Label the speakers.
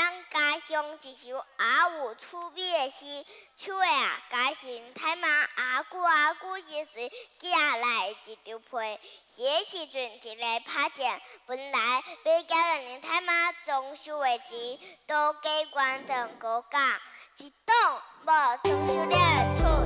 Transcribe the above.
Speaker 1: 家乡一首也有趣味的诗，唱的家成太妈阿姑一岁，寄来一张被。是的时阵，伫咧拍战，本来要叫人太妈装修的钱，都加关当高价，一栋无装修了的厝。